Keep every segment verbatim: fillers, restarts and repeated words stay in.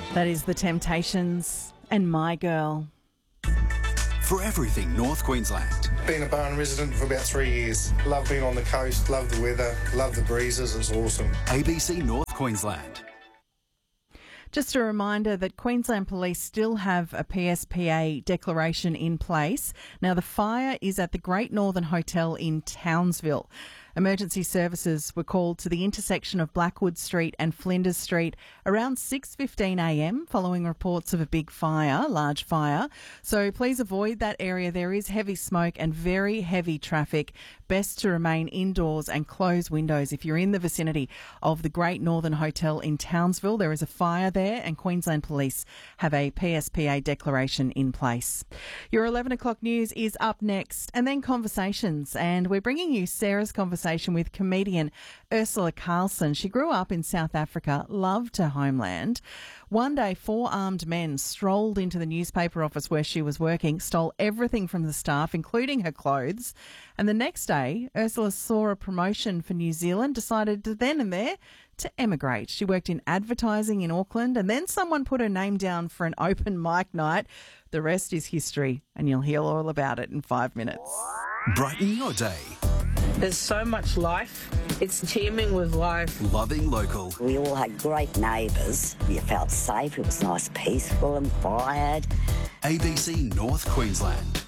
That is The Temptations and My Girl. For everything North Queensland. Been a Barn resident for about three years. Love being on the coast, love the weather, love the breezes, it's awesome. A B C North Queensland. Just a reminder that Queensland Police still have a P S P A declaration in place. Now, the fire is at the Great Northern Hotel in Townsville. Emergency services were called to the intersection of Blackwood Street and Flinders Street around six fifteen a m following reports of a big fire, large fire. So please avoid that area. There is heavy smoke and very heavy traffic. Best to remain indoors and close windows if you're in the vicinity of the Great Northern Hotel in Townsville. There is a fire there and Queensland Police have a P S P A declaration in place. Your eleven o'clock news is up next, and then Conversations, and we're bringing you Sarah's conversation with comedian Ursula Carlson. She grew up in South Africa, loved her homeland. One day, four armed men strolled into the newspaper office where she was working, stole everything from the staff, including her clothes. And the next day, Ursula saw a promotion for New Zealand, decided to then and there to emigrate. She worked in advertising in Auckland, and then someone put her name down for an open mic night. The rest is history, and you'll hear all about it in five minutes. Brighten your day. There's so much life. It's teeming with life. Loving local. We all had great neighbours. You felt safe. It was nice, peaceful and quiet. A B C North Queensland.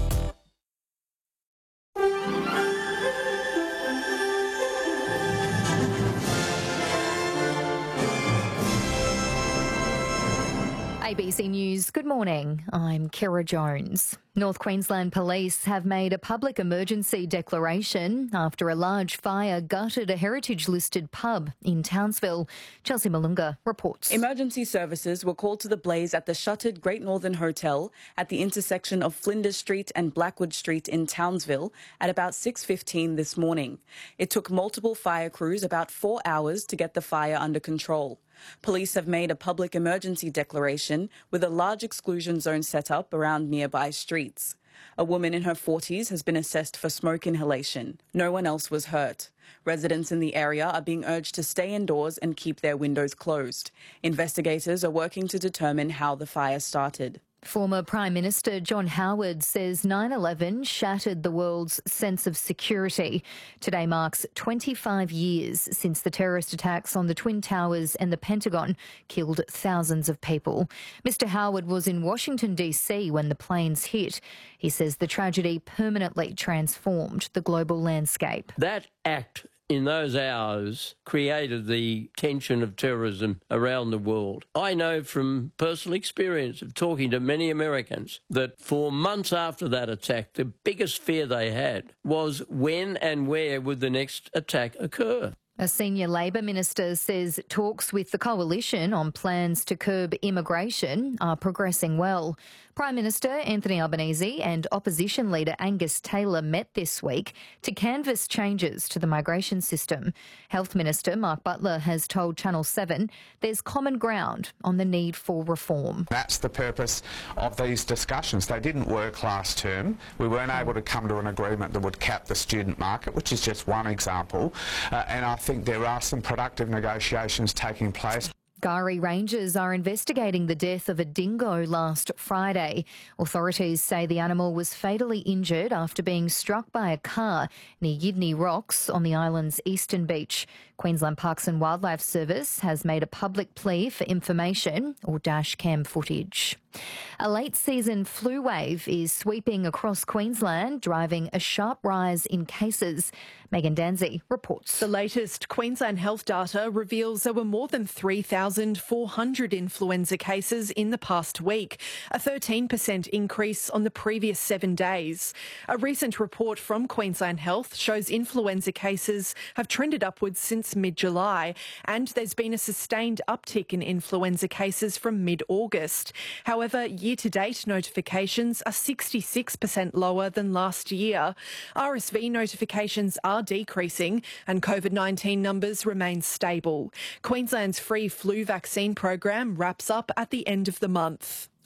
A B C News, good morning. I'm Kira Jones. North Queensland Police have made a public emergency declaration after a large fire gutted a heritage-listed pub in Townsville. Chelsea Malunga reports. Emergency services were called to the blaze at the shuttered Great Northern Hotel at the intersection of Flinders Street and Blackwood Street in Townsville at about six fifteen this morning. It took multiple fire crews about four hours to get the fire under control. Police have made a public emergency declaration with a large exclusion zone set up around nearby streets. A woman in her forties has been assessed for smoke inhalation. No one else was hurt. Residents in the area are being urged to stay indoors and keep their windows closed. Investigators are working to determine how the fire started. Former Prime Minister John Howard says nine eleven shattered the world's sense of security. Today marks twenty-five years since the terrorist attacks on the Twin Towers and the Pentagon killed thousands of people. Mister Howard was in Washington, D C when the planes hit. He says the tragedy permanently transformed the global landscape. That act in those hours created the tension of terrorism around the world. I know from personal experience of talking to many Americans that for months after that attack, the biggest fear they had was when and where would the next attack occur. A senior Labor minister says talks with the coalition on plans to curb immigration are progressing well. Prime Minister Anthony Albanese and opposition leader Angus Taylor met this week to canvass changes to the migration system. Health Minister Mark Butler has told Channel seven there's common ground on the need for reform. That's the purpose of these discussions. They didn't work last term. We weren't able to come to an agreement that would cap the student market, which is just one example. Uh, and I I think there are some productive negotiations taking place. Gari Rangers are investigating the death of a dingo last Friday. Authorities say the animal was fatally injured after being struck by a car near Yidney Rocks on the island's eastern beach. Queensland Parks and Wildlife Service has made a public plea for information or dash cam footage. A late-season flu wave is sweeping across Queensland, driving a sharp rise in cases. Megan Danzy reports. The latest Queensland health data reveals there were more than three thousand four hundred influenza cases in the past week, a thirteen percent increase on the previous seven days. A recent report from Queensland Health shows influenza cases have trended upwards since mid-July, and there's been a sustained uptick in influenza cases from mid-August. However, year-to-date notifications are sixty-six percent lower than last year. R S V notifications are decreasing and COVID nineteen numbers remain stable. Queensland's free flu vaccine program wraps up at the end of the month.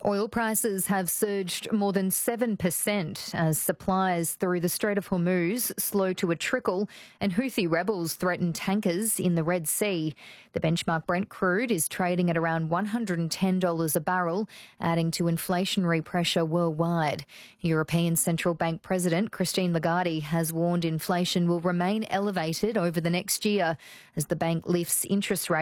Oil prices have surged more than seven percent as supplies through the Strait of Hormuz slow to a trickle and Houthi rebels threaten tankers in the Red Sea. The benchmark Brent crude is trading at around one hundred ten dollars a barrel, adding to inflationary pressure worldwide. European Central Bank President Christine Lagarde has warned inflation will remain elevated over the next year as the bank lifts interest rates